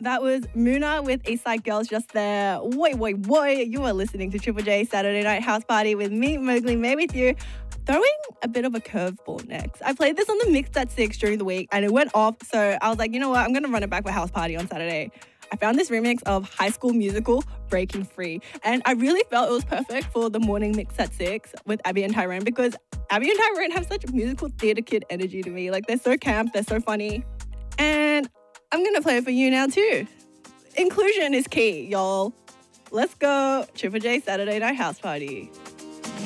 That was Muna with East Side Girls just there. Boy, you are listening to Triple J Saturday Night House Party with me, Mowgli May, with you. Throwing a bit of a curveball next. I played this on the Mixed at 6 during the week and it went off, so I was like, you know what, I'm going to run it back for House Party on Saturday. I found this remix of High School Musical, Breaking Free, and I really felt it was perfect for the morning Mix at 6 with Abby and Tyrone, because Abby and Tyrone have such musical theatre kid energy to me. Like, they're so camp, they're so funny. And I'm going to play it for you now too. Inclusion is key, y'all. Let's go. Triple J Saturday Night House Party.